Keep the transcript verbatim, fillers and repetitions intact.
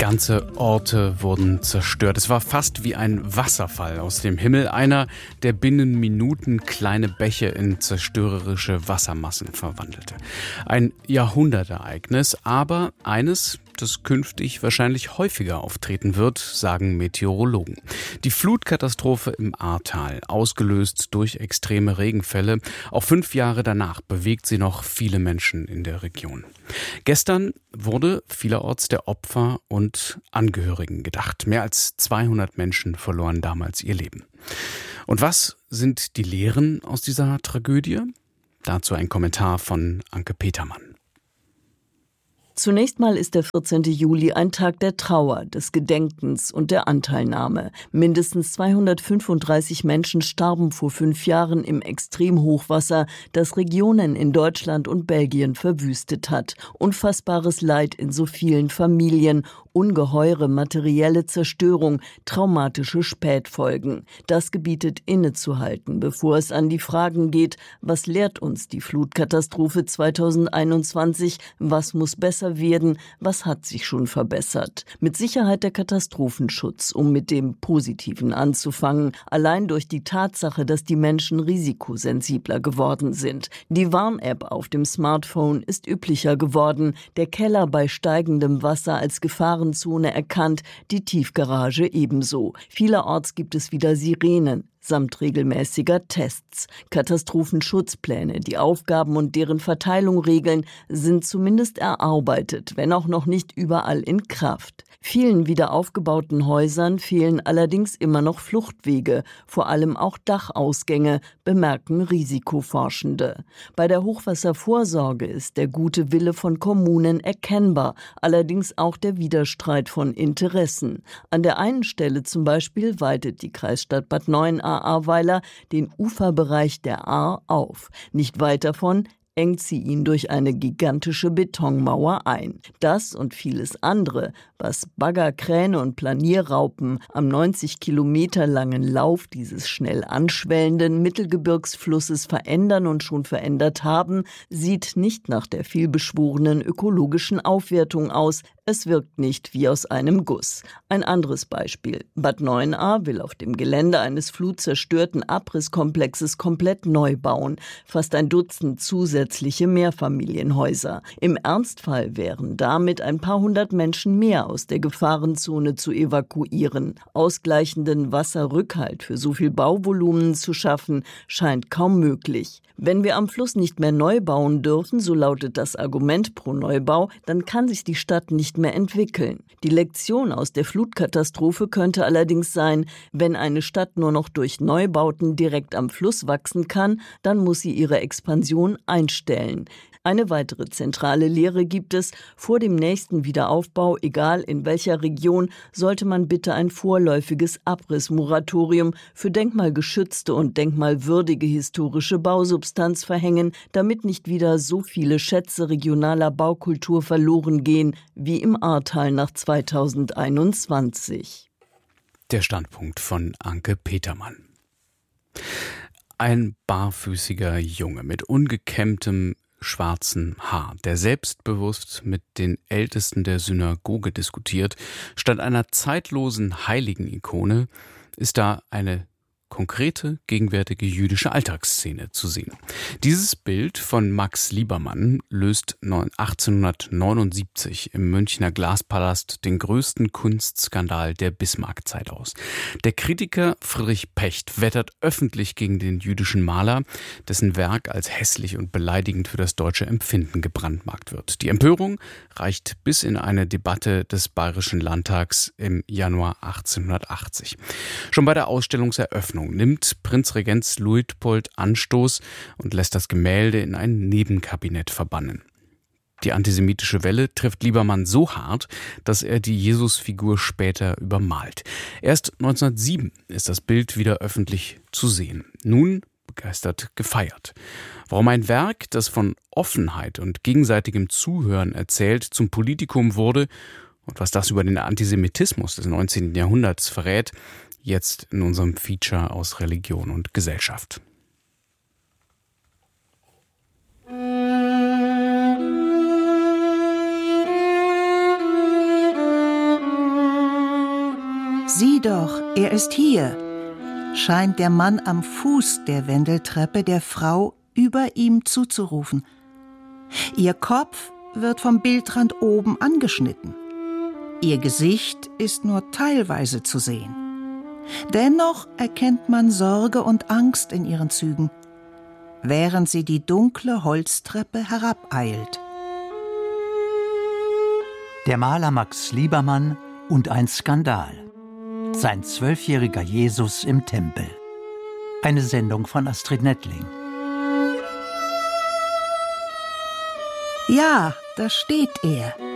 Ganze Orte wurden zerstört. Es war fast wie ein Wasserfall aus dem Himmel. Einer, der binnen Minuten kleine Bäche in zerstörerische Wassermassen verwandelte. Ein Jahrhundertereignis, aber eines, das künftig wahrscheinlich häufiger auftreten wird, sagen Meteorologen. Die Flutkatastrophe im Ahrtal, ausgelöst durch extreme Regenfälle. Auch fünf Jahre danach bewegt sie noch viele Menschen in der Region. Gestern wurde vielerorts der Opfer und Angehörigen gedacht. Mehr als zweihundert Menschen verloren damals ihr Leben. Und was sind die Lehren aus dieser Tragödie? Dazu ein Kommentar von Anke Petermann. Zunächst mal ist der vierzehnte Juli ein Tag der Trauer, des Gedenkens und der Anteilnahme. Mindestens zweihundertfünfunddreißig Menschen starben vor fünf Jahren im Extremhochwasser, das Regionen in Deutschland und Belgien verwüstet hat. Unfassbares Leid in so vielen Familien, ungeheure materielle Zerstörung, traumatische Spätfolgen. Das gebietet innezuhalten, bevor es an die Fragen geht, was lehrt uns die Flutkatastrophe zweitausendeinundzwanzig, was muss besser werden, was hat sich schon verbessert. Mit Sicherheit der Katastrophenschutz, um mit dem Positiven anzufangen, allein durch die Tatsache, dass die Menschen risikosensibler geworden sind. Die Warn-App auf dem Smartphone ist üblicher geworden, der Keller bei steigendem Wasser als Gefahrenzone erkannt, die Tiefgarage ebenso. Vielerorts gibt es wieder Sirenen samt regelmäßiger Tests. Katastrophenschutzpläne, die Aufgaben und deren Verteilung regeln, sind zumindest erarbeitet, wenn auch noch nicht überall in Kraft. Vielen wieder aufgebauten Häusern fehlen allerdings immer noch Fluchtwege, vor allem auch Dachausgänge, bemerken Risikoforschende. Bei der Hochwasservorsorge ist der gute Wille von Kommunen erkennbar, allerdings auch der Widerstreit von Interessen. An der einen Stelle zum Beispiel weitet die Kreisstadt Bad Neuenahr-Ahrweiler den Uferbereich der Ahr auf. Nicht weit davon engt sie ihn durch eine gigantische Betonmauer ein. Das und vieles andere, was Bagger, Kräne und Planierraupen am neunzig Kilometer langen Lauf dieses schnell anschwellenden Mittelgebirgsflusses verändern und schon verändert haben, sieht nicht nach der vielbeschworenen ökologischen Aufwertung aus. Es wirkt nicht wie aus einem Guss. Ein anderes Beispiel. Bad Neuenahr will auf dem Gelände eines flutzerstörten Abrisskomplexes komplett neu bauen. Fast ein Dutzend zusätzliche Mehrfamilienhäuser. Im Ernstfall wären damit ein paar hundert Menschen mehr aus der Gefahrenzone zu evakuieren. Ausgleichenden Wasserrückhalt für so viel Bauvolumen zu schaffen, scheint kaum möglich. Wenn wir am Fluss nicht mehr neu bauen dürfen, so lautet das Argument pro Neubau, dann kann sich die Stadt nicht mehr entwickeln. Die Lektion aus der Flutkatastrophe könnte allerdings sein, wenn eine Stadt nur noch durch Neubauten direkt am Fluss wachsen kann, dann muss sie ihre Expansion einstellen. Eine weitere zentrale Lehre gibt es: Vor dem nächsten Wiederaufbau, egal in welcher Region, sollte man bitte ein vorläufiges Abrissmoratorium für denkmalgeschützte und denkmalwürdige historische Bausubstanz verhängen, damit nicht wieder so viele Schätze regionaler Baukultur verloren gehen wie im Ahrtal nach zweitausendeinundzwanzig. Der Standpunkt von Anke Petermann. Ein barfüßiger Junge mit ungekämmtem schwarzen Haar, der selbstbewusst mit den Ältesten der Synagoge diskutiert, statt einer zeitlosen Heiligen-Ikone ist da eine konkrete, gegenwärtige jüdische Alltagsszene zu sehen. Dieses Bild von Max Liebermann löst achtzehnhundertneunundsiebzig im Münchner Glaspalast den größten Kunstskandal der Bismarck-Zeit aus. Der Kritiker Friedrich Pecht wettert öffentlich gegen den jüdischen Maler, dessen Werk als hässlich und beleidigend für das deutsche Empfinden gebrandmarkt wird. Die Empörung reicht bis in eine Debatte des Bayerischen Landtags im Januar achtzehnhundertachtzig. Schon bei der Ausstellungseröffnung nimmt Prinzregent Luitpold Anstoß und lässt das Gemälde in ein Nebenkabinett verbannen. Die antisemitische Welle trifft Liebermann so hart, dass er die Jesusfigur später übermalt. Erst neunzehnhundertsieben ist das Bild wieder öffentlich zu sehen. Nun begeistert gefeiert. Warum ein Werk, das von Offenheit und gegenseitigem Zuhören erzählt, zum Politikum wurde und was das über den Antisemitismus des neunzehnten Jahrhunderts verrät, jetzt in unserem Feature aus Religion und Gesellschaft. Sieh doch, er ist hier, scheint der Mann am Fuß der Wendeltreppe der Frau über ihm zuzurufen. Ihr Kopf wird vom Bildrand oben angeschnitten. Ihr Gesicht ist nur teilweise zu sehen. Dennoch erkennt man Sorge und Angst in ihren Zügen, während sie die dunkle Holztreppe herabeilt. Der Maler Max Liebermann und ein Skandal. Sein zwölfjähriger Jesus im Tempel. Eine Sendung von Astrid Nettling. Ja, da steht er.